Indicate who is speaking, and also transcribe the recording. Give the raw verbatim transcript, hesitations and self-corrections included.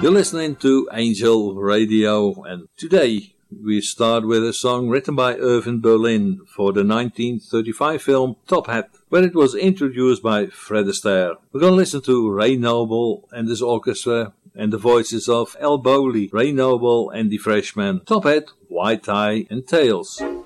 Speaker 1: You're listening to Angel Radio, and today we start with a song written by Irving Berlin for the nineteen thirty-five film Top Hat, where it was introduced by Fred Astaire. We're going to listen to Ray Noble and his orchestra and the voices of Al Bowley, Ray Noble and the Freshmen, Top Hat, White Tie and Tails.